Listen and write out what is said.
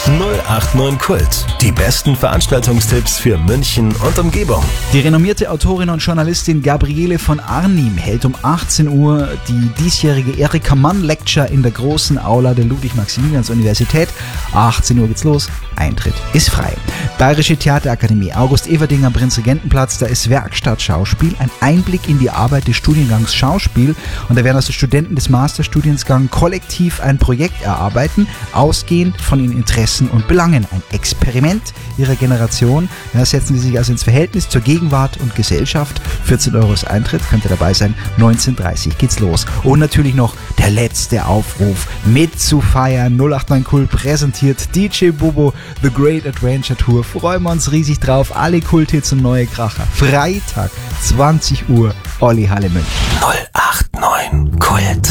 089 Kult. Die besten Veranstaltungstipps für München und Umgebung. Die renommierte Autorin und Journalistin Gabriele von Arnim hält um 18 Uhr die diesjährige Erika Mann Lecture in der großen Aula der Ludwig-Maximilians-Universität. 18 Uhr geht's los. Eintritt ist frei. Bayerische Theaterakademie, August Everding am Prinzregentenplatz, da ist Werkstatt Schauspiel, ein Einblick in die Arbeit des Studiengangs Schauspiel, und da werden also Studenten des Masterstudiengangs kollektiv ein Projekt erarbeiten, ausgehend von ihren Interessen und Belangen. Ein Experiment ihrer Generation. Da setzen sie sich also ins Verhältnis zur Gegenwart und Gesellschaft. 14 Euro ist Eintritt, könnt ihr dabei sein. 19:30 geht's los. Und natürlich noch der letzte Aufruf, mitzufeiern. 089 Kult präsentiert DJ Bobo The Great Adventure Tour. Freuen wir uns riesig drauf. Alle Kulthits und neue Kracher. Freitag, 20 Uhr, Olli Halle München. 089 Kult.